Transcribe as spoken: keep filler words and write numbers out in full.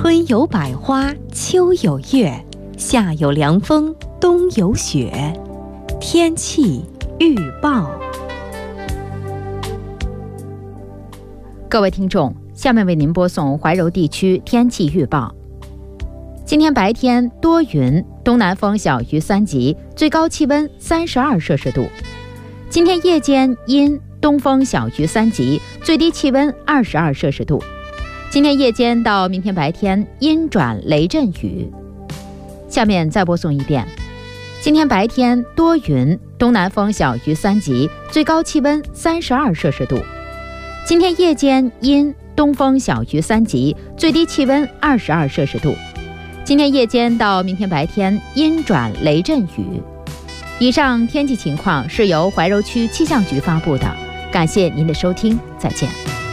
春有百花，秋有月，夏有凉风，冬有雪。天气预报。 各位听众，下面为您播送怀柔地区天气预报。今天白天多云，东南风小于三级，最高气温三十二摄氏度。今天夜间阴，东风小于三级，最低气温二十二摄氏度。今天夜间到明天白天阴转雷阵雨。下面再播送一遍。今天白天多云，东南风小于三级，最高气温三十二摄氏度。今天夜间阴，东风小于三级，最低气温二十二摄氏度。今天夜间到明天白天阴转雷阵雨。以上天气情况是由怀柔区气象局发布的，感谢您的收听，再见。